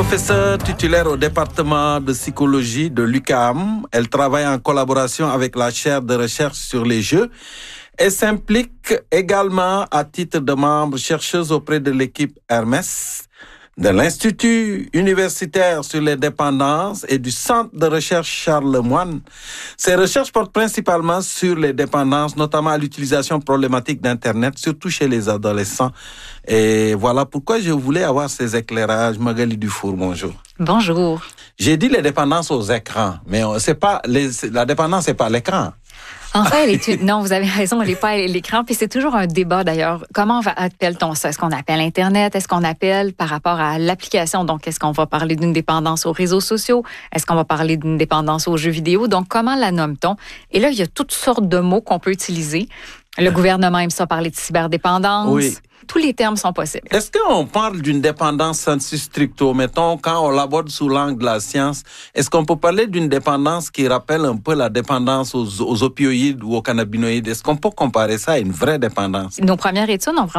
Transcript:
Professeure titulaire au département de psychologie de l'UQAM, elle travaille en collaboration avec la chaire de recherche sur les jeux et s'implique également à titre de membre chercheuse auprès de l'équipe Hermès, de l'Institut universitaire sur les dépendances et du Centre de recherche Charles Lemoine. Ces recherches portent principalement sur les dépendances, notamment à l'utilisation problématique d'Internet, surtout chez les adolescents. Et voilà pourquoi je voulais avoir ces éclairages. Magali Dufour, bonjour. Bonjour. J'ai dit les dépendances aux écrans, mais c'est pas la dépendance, c'est pas l'écran. En fait, non, vous avez raison, elle n'est pas à l'écran. Puis c'est toujours un débat d'ailleurs. Comment appelle-t-on ça? Est-ce qu'on appelle Internet? Est-ce qu'on appelle par rapport à l'application? Donc, est-ce qu'on va parler d'une dépendance aux réseaux sociaux? Est-ce qu'on va parler d'une dépendance aux jeux vidéo? Donc, comment la nomme-t-on? Et là, il y a toutes sortes de mots qu'on peut utiliser. Le gouvernement aime ça parler de cyberdépendance. Oui. Tous les termes sont possibles. Est-ce qu'on parle d'une dépendance sensu stricto? Mettons, quand on l'aborde sous l'angle de la science, est-ce qu'on peut parler d'une dépendance qui rappelle un peu la dépendance aux opioïdes ou aux cannabinoïdes? Est-ce qu'on peut comparer ça à une vraie dépendance? Nos premières études ont